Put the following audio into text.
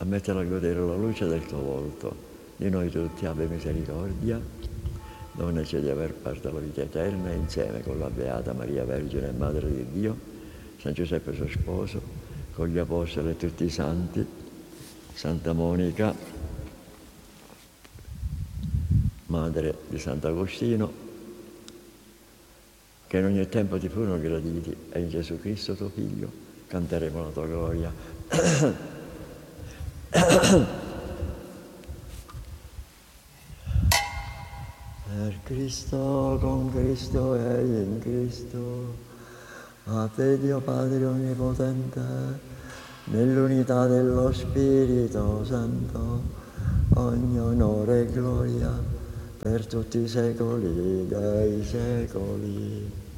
a mettere a godere la luce del tuo volto. Di noi tutti abbi misericordia, donaci di aver parte alla vita eterna insieme con la Beata Maria Vergine e Madre di Dio, San Giuseppe suo sposo, con gli Apostoli e tutti i santi, Santa Monica, Madre di Sant'Agostino, che in ogni tempo ti furono graditi, e in Gesù Cristo tuo Figlio canteremo la tua gloria. Per Cristo, con Cristo e in Cristo, a te Dio Padre Onnipotente, nell'unità dello Spirito Santo, ogni onore e gloria per tutti i secoli dei secoli.